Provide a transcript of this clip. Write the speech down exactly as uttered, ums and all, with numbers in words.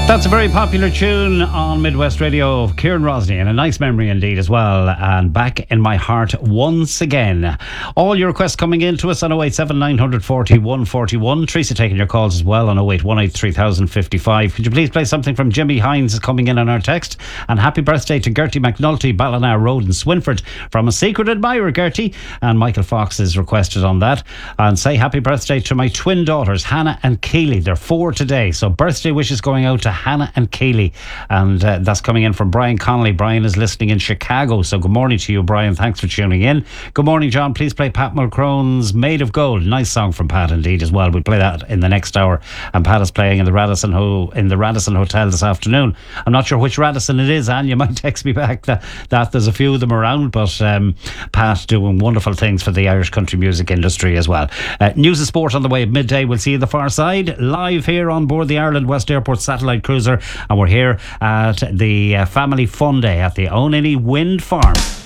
That's a very popular tune on Midwest Radio of Kieran Rosny, and a nice memory indeed as well. And back in my heart once again. All your requests coming in to us on oh eight seven, nine four oh, one four one. Teresa taking your calls as well on oh eight one eight, three thousand fifty-five. Could you please play something from Jimmy Hines is coming in on our text? And happy birthday to Gertie McNulty, Ballina Road in Swinford, from a secret admirer, Gertie. And Michael Fox is requested on that. And say happy birthday to my twin daughters, Hannah and Keely. They're four today. So birthday wishes going out to Hannah and Keely, and uh, that's coming in from Brian Connolly. Brian is listening in Chicago, so good morning to you, Brian. Thanks for tuning in. Good morning, John. Please play Pat Mulcrone's Made of Gold. Nice song from Pat indeed as well. We'll play that in the next hour. And Pat is playing in the Radisson Ho- in the Radisson Hotel this afternoon. I'm not sure which Radisson it is, Anne. You might text me back that, that there's a few of them around, but um, Pat doing wonderful things for the Irish country music industry as well. Uh, news and sport on the way at midday. We'll see you the far side, live here on board the Ireland West Airport satellite cruiser. And we're here at the uh, Family Fun Day at the Oniny Wind Farm.